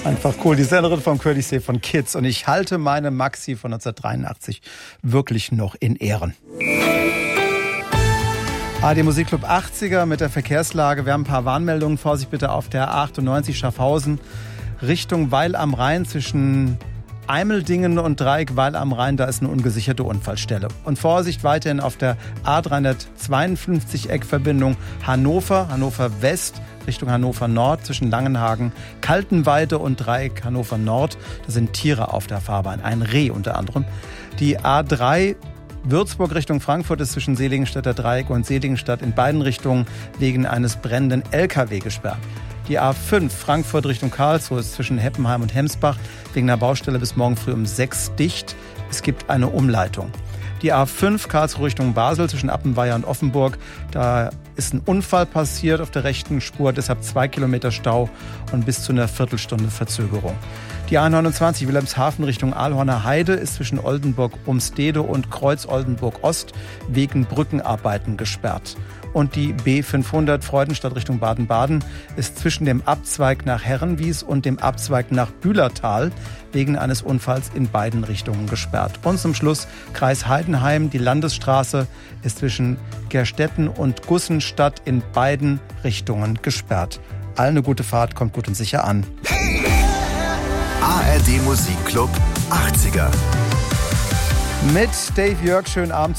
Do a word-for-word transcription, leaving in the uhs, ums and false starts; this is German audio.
Einfach cool, die Sängerin von Courtesy von Kids. Und ich halte meine Maxi von neunzehnhundertdreiundachtzig wirklich noch in Ehren. A R D Musikclub achtziger mit der Verkehrslage. Wir haben ein paar Warnmeldungen. Vorsicht bitte auf der A achtundneunzig Schaffhausen Richtung Weil am Rhein zwischen Eimeldingen und Dreieck Weil am Rhein. Da ist eine ungesicherte Unfallstelle. Und Vorsicht weiterhin auf der A dreihundertzweiundfünfzig Eckverbindung Hannover, Hannover West Richtung Hannover Nord zwischen Langenhagen, Kaltenweide und Dreieck Hannover Nord. Da sind Tiere auf der Fahrbahn, ein Reh unter anderem. Die A drei Würzburg Richtung Frankfurt ist zwischen Seligenstädter Dreieck und Seligenstadt in beiden Richtungen wegen eines brennenden L K W gesperrt. Die A fünf Frankfurt Richtung Karlsruhe ist zwischen Heppenheim und Hemsbach wegen einer Baustelle bis morgen früh um sechs dicht. Es gibt eine Umleitung. Die A fünf Karlsruhe Richtung Basel zwischen Appenweier und Offenburg. Da ist ein Unfall passiert auf der rechten Spur, deshalb zwei Kilometer Stau und bis zu einer Viertelstunde Verzögerung. Die A neunundzwanzig Wilhelmshaven Richtung Aalhorner Heide ist zwischen Oldenburg-Umstede und Kreuz-Oldenburg-Ost wegen Brückenarbeiten gesperrt. Und die B fünfhundert Freudenstadt Richtung Baden-Baden ist zwischen dem Abzweig nach Herrenwies und dem Abzweig nach Bühlertal wegen eines Unfalls in beiden Richtungen gesperrt. Und zum Schluss Kreis Heidenheim. Die Landesstraße ist zwischen Gerstetten und Gussenstadt in beiden Richtungen gesperrt. Allen eine gute Fahrt, kommt gut und sicher an. A R D Musikclub achtziger. Mit Dave Jörg, schönen Abend.